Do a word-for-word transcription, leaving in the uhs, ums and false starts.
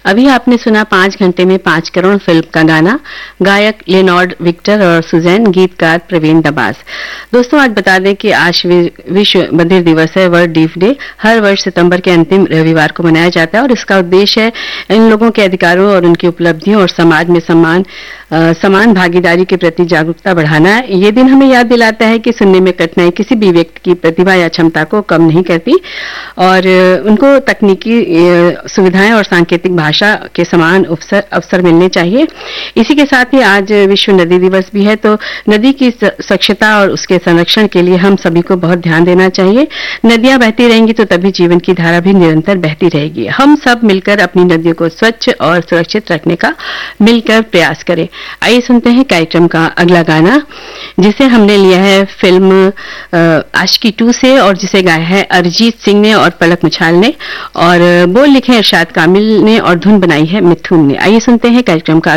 अभी आपने सुना पांच घंटे में पांच करोड़ फिल्म का गाना, गायक लेनॉर्ड विक्टर और सुजैन, गीतकार प्रवीण दबास। दोस्तों, आज बता दें कि आज विश्व बधिर दिवस है, वर्ल्ड डीफ डे। हर वर्ष सितंबर के अंतिम रविवार को मनाया जाता है और इसका उद्देश्य है इन लोगों के अधिकारों और उनकी उपलब्धियों और समाज में सम्मान आ, समान भागीदारी के प्रति जागरूकता बढ़ाना है। ये दिन हमें याद दिलाता है कि सुनने में कठिनाई किसी भी व्यक्ति की प्रतिभा या क्षमता को कम नहीं करती और उनको तकनीकी सुविधाएं और सांकेतिक भाषा के समान अवसर अवसर मिलने चाहिए। इसी के साथ ही आज विश्व नदी दिवस भी है, तो नदी की स्वच्छता और उसके संरक्षण के लिए हम सभी को बहुत ध्यान देना चाहिए। नदियां बहती रहेंगी तो तभी जीवन की धारा भी निरंतर बहती रहेगी। हम सब मिलकर अपनी नदियों को स्वच्छ और सुरक्षित रखने का मिलकर प्रयास करें। आइए सुनते हैं कार्यक्रम का अगला गाना, जिसे हमने लिया है फिल्म आशिकी टू से और जिसे गाया है अरिजीत सिंह ने और पलक मुछाल ने, और बोल लिखे इरशाद कामिल ने और धुन बनाई है मिथुन ने। आइए सुनते हैं कार्यक्रम का